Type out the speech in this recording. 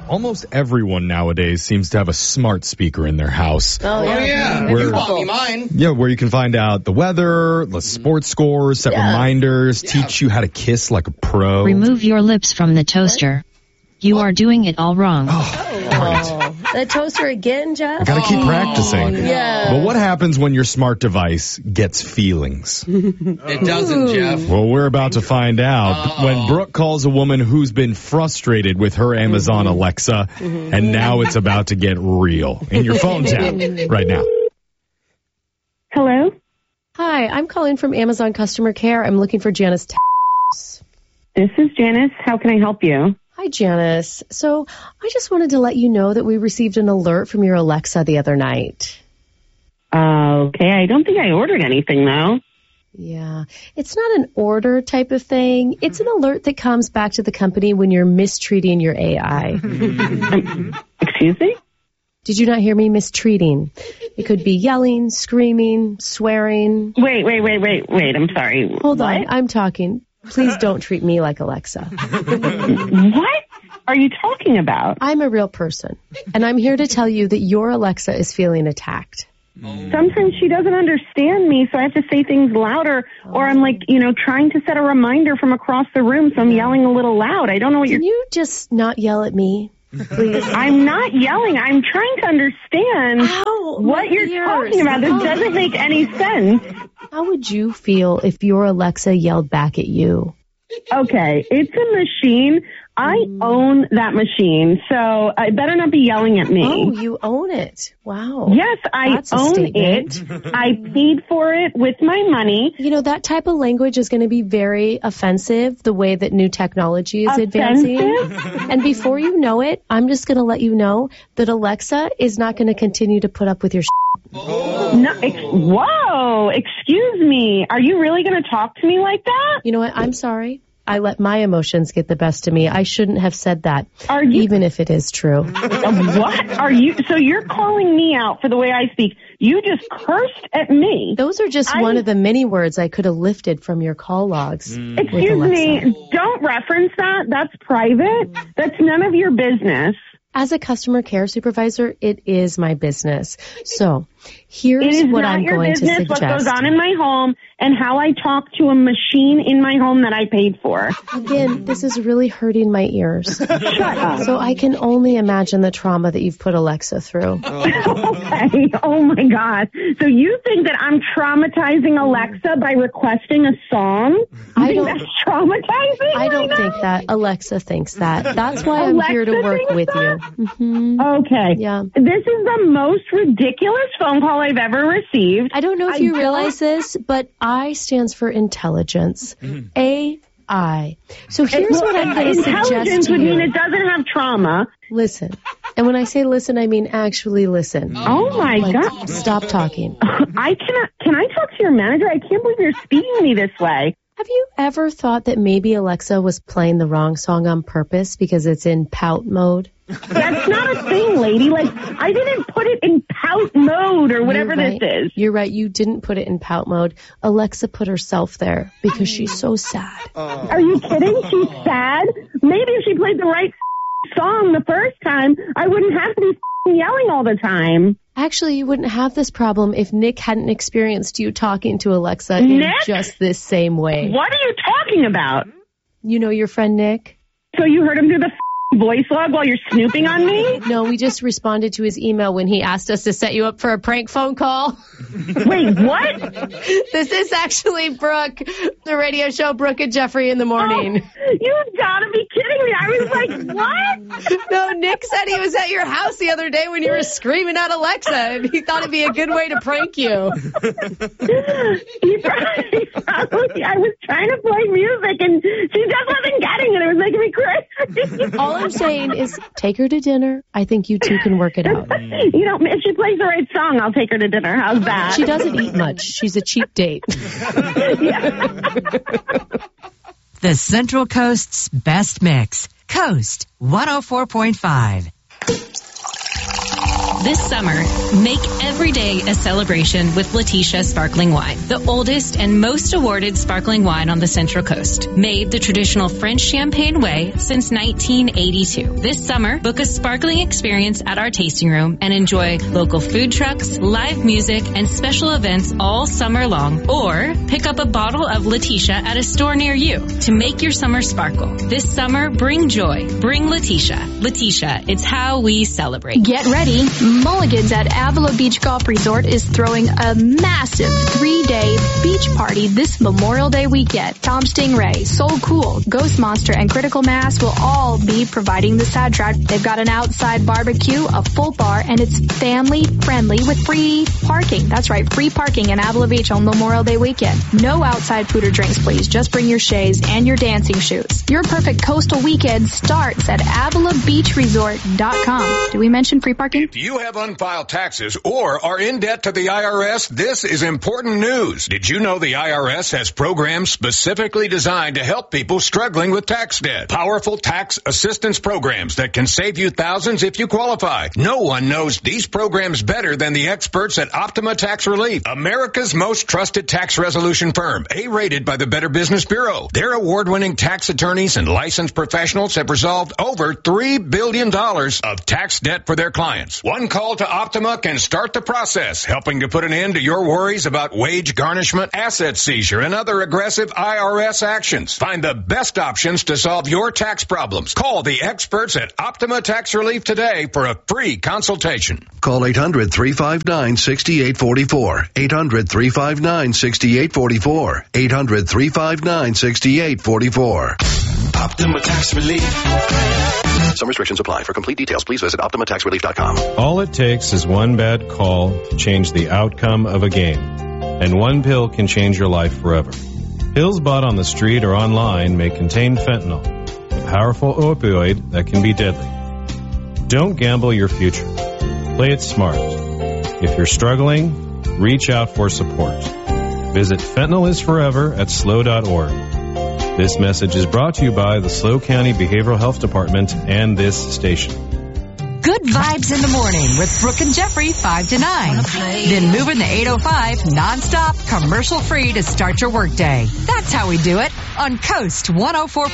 Almost everyone nowadays seems to have a smart speaker in their house. Oh, yeah. You bought me mine. Yeah, where you can find out the weather, the sports scores, set reminders, teach you how to kiss like a pro. Remove your lips from the toaster. You are doing it all wrong. The toaster again, Jeff? I gotta keep practicing. Yeah. But what happens when your smart device gets feelings? It doesn't, Jeff. Well, we're about to find out when Brooke calls a woman who's been frustrated with her Amazon Alexa, and now it's about to get real in your phone tap right now. Hello? Hi, I'm calling from Amazon Customer Care. I'm looking for Janice. This is Janice. How can I help you? Hi, Janice. So I just wanted to let you know that we received an alert from your Alexa the other night. Okay, I don't think I ordered anything, though. Yeah, it's not an order type of thing. It's an alert that comes back to the company when you're mistreating your AI. Excuse me? Did you not hear me? Mistreating. It could be yelling, screaming, swearing. Wait. I'm sorry. Hold on, I'm talking. Please don't treat me like Alexa. What are you talking about? I'm a real person, and I'm here to tell you that your Alexa is feeling attacked. Sometimes she doesn't understand me, so I have to say things louder, or I'm trying to set a reminder from across the room, so I'm yelling a little loud. I don't know what Can you just not yell at me, please? I'm not yelling. I'm trying to understand what you're talking about. This doesn't make any sense. How would you feel if your Alexa yelled back at you? Okay, it's a machine. I own that machine, so I better not be yelling at me. Oh, you own it. Wow. Yes, I That's a own statement. it. I paid for it with my money. You know, that type of language is going to be very offensive, the way that new technology is advancing. And before you know it, I'm just going to let you know that Alexa is not going to continue to put up with your No, whoa, excuse me. Are you really going to talk to me like that? You know what? I'm sorry. I let my emotions get the best of me. I shouldn't have said that, even if it is true. What are you? So you're calling me out for the way I speak. You just cursed at me. Those are just one of the many words I could have lifted from your call logs. Excuse me. Don't reference that. That's private. That's none of your business. As a customer care supervisor, it is my business. So here's what I'm going to suggest. It is not your business what goes on in my home and how I talk to a machine in my home that I paid for. Again, this is really hurting my ears. Shut up. So I can only imagine the trauma that you've put Alexa through. Okay. Oh, my God. So you think that I'm traumatizing Alexa by requesting a song? That's traumatizing? I don't think that. Alexa thinks that. That's why I'm here to work with you. Okay. Yeah. This is the most ridiculous phone call I've ever received. I don't know if you realize this, but I stands for intelligence. AI. So here's what I'm going to suggest Intelligence to would you. mean it doesn't have trauma. Listen. And when I say listen, I mean actually listen. Oh, my God. Stop talking. Can I talk to your manager? I can't believe you're speaking to me this way. Have you ever thought that maybe Alexa was playing the wrong song on purpose because it's in pout mode? That's not a thing, lady. Like, I didn't put it in pout mode or whatever this is. You're right. You didn't put it in pout mode. Alexa put herself there because she's so sad. Are you kidding? She's sad? Maybe if she played the right song the first time, I wouldn't have to be yelling all the time. Actually, you wouldn't have this problem if Nick hadn't experienced you talking to Alexa in just this same way. What are you talking about? You know your friend Nick? So you heard him do the voice log while you're snooping on me? No, we just responded to his email when he asked us to set you up for a prank phone call. Wait, what? This is actually Brooke, the radio show Brooke and Jeffrey in the morning. Oh, you've got to be kidding me. I was like, what? No, Nick said he was at your house the other day when you were screaming at Alexa, and he thought it'd be a good way to prank you. He probably, I was trying to play music, and she just wasn't getting it. It was making me crazy. All I'm saying is take her to dinner. I think you two can work it out. You know, if she plays the right song, I'll take her to dinner. How's that? She doesn't eat much. She's a cheap date. The Central Coast's best mix. Coast 104.5. This summer, make every day a celebration with Letitia Sparkling Wine, the oldest and most awarded sparkling wine on the Central Coast. Made the traditional French champagne way since 1982. This summer, book a sparkling experience at our tasting room and enjoy local food trucks, live music, and special events all summer long. Or pick up a bottle of Letitia at a store near you to make your summer sparkle. This summer, bring joy. Bring Letitia. Letitia, it's how we celebrate. Get ready. Mulligan's at Avila Beach Golf Resort is throwing a massive 3-day beach party this Memorial Day weekend. Tom Stingray, Soul Cool, Ghost Monster, and Critical Mass will all be providing the soundtrack. They've got an outside barbecue, a full bar, and it's family friendly with free parking. That's right, free parking in Avila Beach on Memorial Day weekend. No outside food or drinks, please. Just bring your chaise and your dancing shoes. Your perfect coastal weekend starts at AvilaBeachResort.com. Did we mention free parking? If you have unfiled taxes or are in debt to the IRS, this is important news. Did you know the IRS has programs specifically designed to help people struggling with tax debt? Powerful tax assistance programs that can save you thousands if you qualify. No one knows these programs better than the experts at Optima Tax Relief, America's most trusted tax resolution firm, A-rated by the Better Business Bureau. Their award-winning tax attorneys and licensed professionals have resolved over $3 billion of tax debt for their clients. One call to Optima can start the process, helping to put an end to your worries about wage garnishment, asset seizure, and other aggressive IRS actions. Find the best options to solve your tax problems. Call the experts at Optima Tax Relief today for a free consultation. Call 800-359-6844. 800-359-6844. 800-359-6844. Optima Tax Relief. Some restrictions apply. For complete details, please visit OptimaTaxRelief.com. All it takes is one bad call to change the outcome of a game. And one pill can change your life forever. Pills bought on the street or online may contain fentanyl, a powerful opioid that can be deadly. Don't gamble your future. Play it smart. If you're struggling, reach out for support. Visit fentanylisforever at SLO.org. This message is brought to you by the SLO County Behavioral Health Department and this station. Good vibes in the morning with Brooke and Jeffrey 5 to 9. Then moving the 805 nonstop, commercial free to start your workday. That's how we do it on Coast 104.